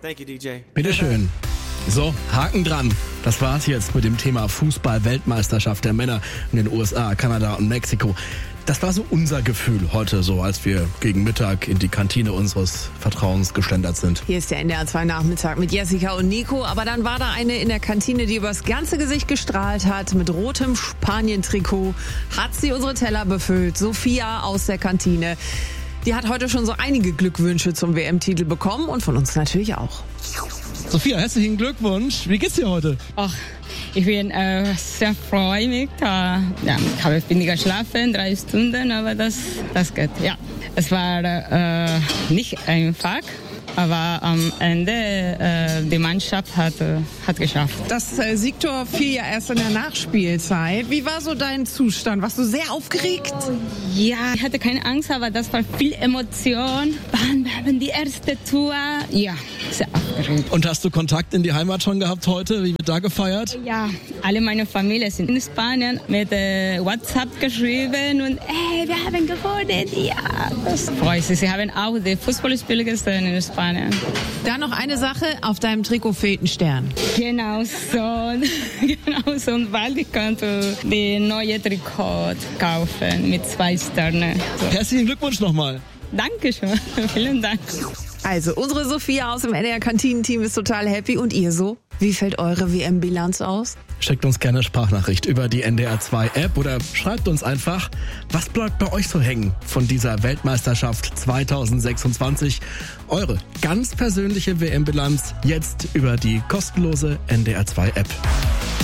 Thank you, DJ. Bitteschön. So, Haken dran. Das war's jetzt mit dem Thema Fußball-Weltmeisterschaft der Männer in den USA, Kanada und Mexiko. Das war so unser Gefühl heute so, als wir gegen Mittag in die Kantine unseres Vertrauens geschlendert sind. Hier ist der NDR 2 Nachmittag mit Jessica und Nico. Aber dann war da eine in der Kantine, die übers ganze Gesicht gestrahlt hat. Mit rotem Spanien-Trikot hat sie unsere Teller befüllt. Sophia aus der Kantine. Die hat heute schon so einige Glückwünsche zum WM-Titel bekommen und von uns natürlich auch. Sophia, herzlichen Glückwunsch. Wie geht's dir heute? Ach, ich bin sehr freudig. Ich habe weniger geschlafen, 3 Stunden, aber das geht. Ja, es war nicht einfach, aber am Ende die Mannschaft hat geschafft. Das Siegtor fiel ja erst in der Nachspielzeit. Wie war so dein Zustand? Warst du sehr aufgeregt? Ja, ich hatte keine Angst, aber das war viel Emotion. Wir haben die erste Tour. Ja, sehr aufgeregt. Und hast du Kontakt in die Heimat schon gehabt heute? Wie wird da gefeiert? Ja, alle meine Familie sind in Spanien mit WhatsApp geschrieben und wir haben gewonnen. Ja, das freut sich. Sie haben auch die Fußballspiele gesehen in Spanien. Da noch eine Sache, auf deinem Trikot fehlt ein Stern. Genau so. Und bald ich konnte die neue Trikot kaufen mit 2 Sternen. So. Herzlichen Glückwunsch nochmal. Dankeschön. Vielen Dank. Also, unsere Sophia aus dem NDR-Kantinenteam ist total happy. Und ihr so? Wie fällt eure WM-Bilanz aus? Schickt uns gerne Sprachnachricht über die NDR 2 App oder schreibt uns einfach, was bleibt bei euch so hängen von dieser Weltmeisterschaft 2026? Eure ganz persönliche WM-Bilanz jetzt über die kostenlose NDR 2 App.